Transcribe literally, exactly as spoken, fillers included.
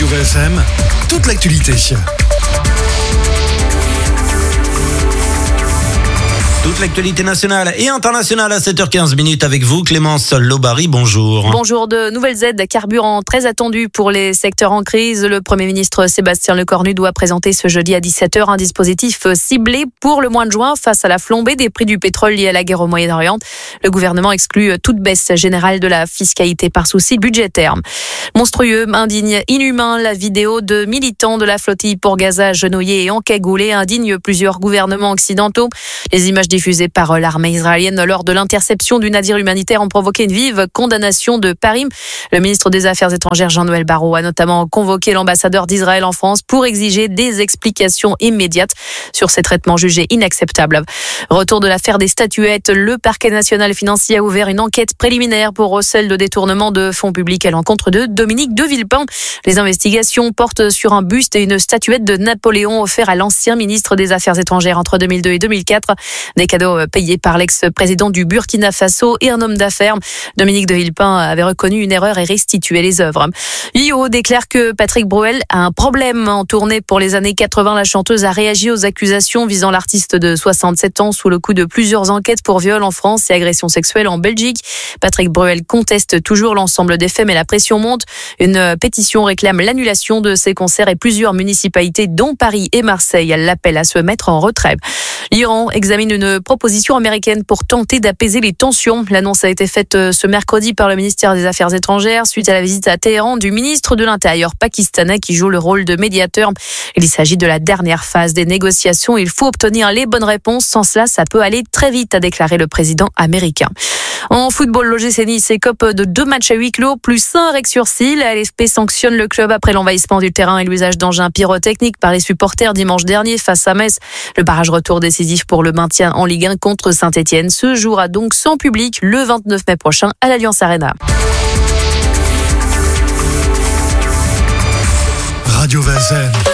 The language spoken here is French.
Radio V F M, toute l'actualité. Toute l'actualité nationale et internationale à sept heures quinze minutes avec vous, Clémence Lobary, bonjour. Bonjour, de nouvelles aides carburant très attendues pour les secteurs en crise. Le Premier ministre Sébastien Lecornu doit présenter ce jeudi à dix-sept heures un dispositif ciblé pour le mois de juin face à la flambée des prix du pétrole liée à la guerre au Moyen-Orient. Le gouvernement exclut toute baisse générale de la fiscalité par souci budgétaire. Monstrueux, indigne, inhumain, la vidéo de militants de la flottille pour Gaza agenouillés et encagoulés indigne plusieurs gouvernements occidentaux. Les images diffusées par l'armée israélienne lors de l'interception du navire humanitaire ont provoqué une vive condamnation de Paris. Le ministre des Affaires étrangères Jean-Noël Barrot a notamment convoqué l'ambassadeur d'Israël en France pour exiger des explications immédiates sur ces traitements jugés inacceptables. Retour de l'affaire des statuettes, le parquet national financier a ouvert une enquête préliminaire pour recel de détournement de fonds publics à l'encontre de Dominique de Villepin. Les investigations portent sur un buste et une statuette de Napoléon offert à l'ancien ministre des Affaires étrangères entre deux mille deux et deux mille quatre. Des cadeaux payés par l'ex-président du Burkina Faso et un homme d'affaires. Dominique de Villepin avait reconnu une erreur et restitué les œuvres. I O déclare que Patrick Bruel a un problème. En tournée pour les années quatre-vingts, la chanteuse a réagi aux accusations visant l'artiste de soixante-sept ans sous le coup de plusieurs enquêtes pour viol en France et agression sexuelle en Belgique. Patrick Bruel conteste toujours l'ensemble des faits, mais la pression monte. Une pétition réclame l'annulation de ses concerts et plusieurs municipalités, dont Paris et Marseille, l'appellent à se mettre en retrait. L'Iran examine une proposition américaine pour tenter d'apaiser les tensions. L'annonce a été faite ce mercredi par le ministère des Affaires étrangères suite à la visite à Téhéran du ministre de l'Intérieur pakistanais qui joue le rôle de médiateur. Il s'agit de la dernière phase des négociations. Il faut obtenir les bonnes réponses. Sans cela, ça peut aller très vite, a déclaré le président américain. En football, l'O G C Nice écope de deux matchs à huis clos, plus un avec sursis. La L F P sanctionne le club après l'envahissement du terrain et l'usage d'engins pyrotechniques par les supporters dimanche dernier face à Metz. Le barrage retour décisif pour le maintien en Ligue un contre Saint-Etienne se jouera donc sans public le vingt-neuf mai prochain à l'Allianz Arena. Radio V F M.